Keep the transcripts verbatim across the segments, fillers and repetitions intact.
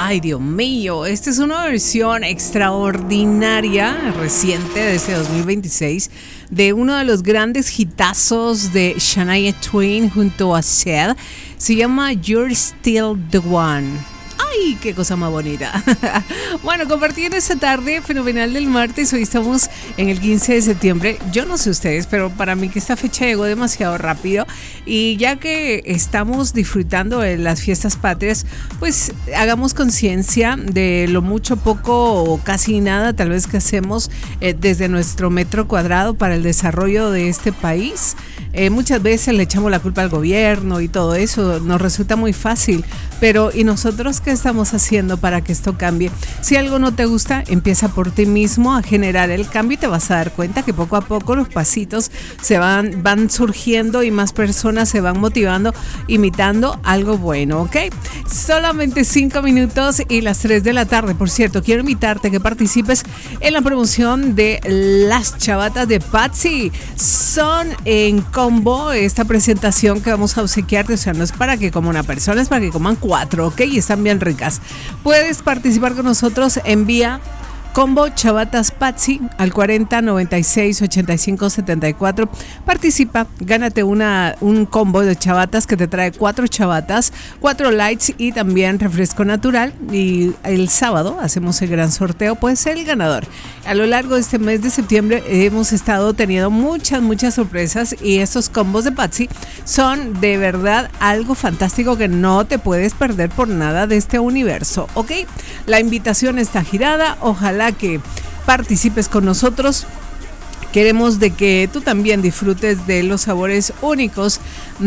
Ay, Dios mío, esta es una versión extraordinaria, reciente, de este dos mil veintiséis, de uno de los grandes hitazos de Shania Twain junto a Seth. Se llama You're Still the One. ¡Ay, qué cosa más bonita! Bueno, compartiendo esta tarde fenomenal del martes, hoy estamos en el quince de septiembre. Yo no sé ustedes, pero para mí que esta fecha llegó demasiado rápido. Y ya que estamos disfrutando de las fiestas patrias, pues hagamos conciencia de lo mucho, poco o casi nada tal vez que hacemos eh, desde nuestro metro cuadrado para el desarrollo de este país. Eh, muchas veces le echamos la culpa al gobierno y todo eso, nos resulta muy fácil, pero ¿y nosotros qué estamos haciendo para que esto cambie? Si algo no te gusta, empieza por ti mismo a generar el cambio y te vas a dar cuenta que poco a poco los pasitos se van, van surgiendo y más personas se van motivando, imitando algo bueno, ¿ok? Solamente cinco minutos y las tres de la tarde. Por cierto, quiero invitarte a que participes en la promoción de las chavatas de Patsy. Son en combo esta presentación que vamos a obsequiarte, o sea, no es para que coma una persona, es para que coman cuatro, ¿ok? Y están bien ricas. Puedes participar con nosotros, envía combo chavatas Patsy al cuarenta noventa y seis ochenta y cinco setenta y cuatro. Participa, gánate una, un combo de chavatas que te trae cuatro chavatas, cuatro lights y también refresco natural. Y el sábado hacemos el gran sorteo, puedes ser el ganador. A lo largo de este mes de septiembre hemos estado teniendo muchas, muchas sorpresas y estos combos de Patsy son de verdad algo fantástico que no te puedes perder por nada de este universo, ¿ok? La invitación está girada, ojalá que participes con nosotros. Queremos de que tú también disfrutes de los sabores únicos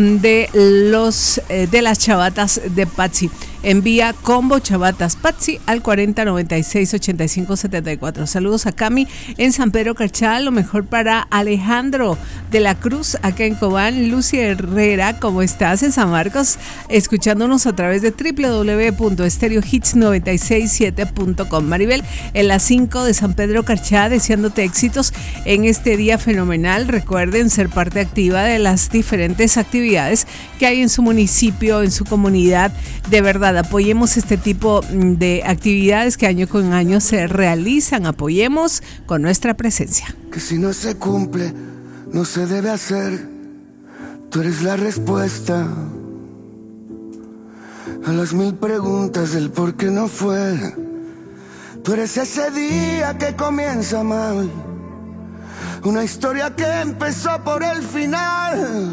de los eh, de las chavatas de Patsy. Envía combo chavatas Patsy al cuarenta noventa y seis ochenta y cinco setenta y cuatro. Saludos a Cami en San Pedro Carchal, lo mejor para Alejandro de la Cruz acá en Cobán, Lucy Herrera, ¿cómo estás? En San Marcos, escuchándonos a través de doble u doble u doble u punto stereo hits noventa y seis siete punto com. Maribel en las cinco de San Pedro Carchal, deseándote éxitos en este día fenomenal. Recuerden ser parte activa de las diferentes actividades que hay en su municipio, en su comunidad. De verdad, apoyemos este tipo de actividades que año con año se realizan. Apoyemos con nuestra presencia. Que si no se cumple, no se debe hacer. Tú eres la respuesta a las mil preguntas del por qué no fue. Tú eres ese día que comienza mal, una historia que empezó por el final.